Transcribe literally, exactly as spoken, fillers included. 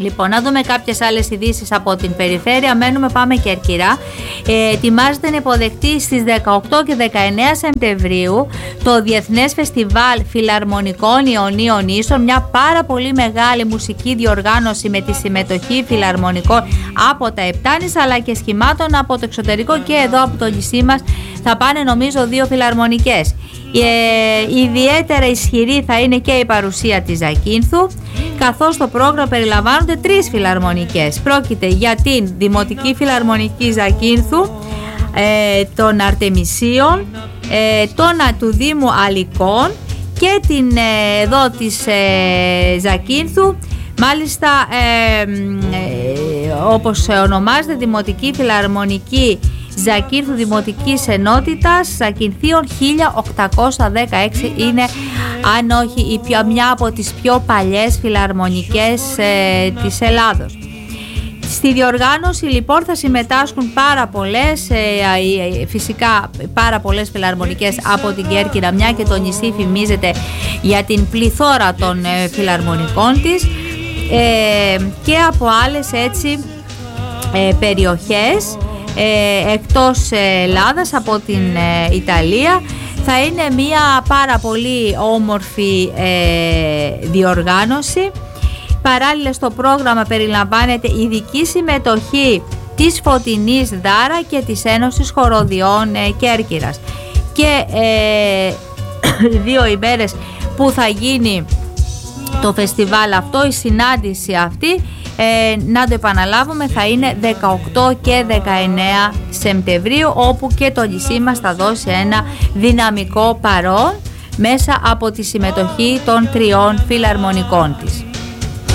Λοιπόν, να δούμε κάποιες άλλες ειδήσεις από την περιφέρεια. Μένουμε, πάμε Κέρκυρα. Ε, ετοιμάζεται να υποδεχτεί στις δεκαοκτώ και δεκαεννέα Σεπτεμβρίου το Διεθνές Φεστιβάλ Φιλαρμονικών Ιωνίων Ίσων, μια πάρα πολύ μεγάλη μουσική διοργάνωση με τη συμμετοχή φιλαρμονικών από τα Επτάνης αλλά και σχημάτων από το εξωτερικό, και εδώ από το νησί μας θα πάνε νομίζω δύο φιλαρμονικές. Ε, ιδιαίτερα ισχυρή θα είναι και η παρουσία της Ζακίνθου, καθώς το πρόγραμμα περιλαμβάνονται τρεις φιλαρμονικές. Πρόκειται για την Δημοτική Φιλαρμονική Ζακίνθου, ε, των Αρτεμισίων, ε, τον του Δήμου Αλικών και την ε, εδώ της ε, Ζακίνθου. Μάλιστα ε, ε, όπως ονομάζεται, Δημοτική Φιλαρμονική Ζακίνθου Δημοτικής Ενότητας Ζακυνθίων χίλια οκτακόσια δεκαέξι, είναι αν όχι η πιο, μια από τις πιο παλιές φιλαρμονικές ε, της Ελλάδος. Στη διοργάνωση λοιπόν θα συμμετάσχουν πάρα πολλές, ε, ε, φυσικά πάρα πολλές φιλαρμονικές από την Κέρκυρα, μια και το νησί φημίζεται για την πληθώρα των ε, φιλαρμονικών της, ε, και από άλλες έτσι ε, περιοχές Ε, εκτός Ελλάδας, από την ε, Ιταλία. Θα είναι μια πάρα πολύ όμορφη ε, διοργάνωση. Παράλληλα στο πρόγραμμα περιλαμβάνεται ειδική συμμετοχή της Φωτεινής Δάρα και της Ένωσης Χοροδιών ε, Κέρκυρας. Και ε, δύο ημέρες που θα γίνει το φεστιβάλ αυτό, η συνάντηση αυτή, Ε, να το επαναλάβουμε, θα είναι δεκαοκτώ και δεκαεννέα Σεπτεμβρίου, όπου και το νησί μας θα δώσει ένα δυναμικό παρόν μέσα από τη συμμετοχή των τριών φιλαρμονικών της.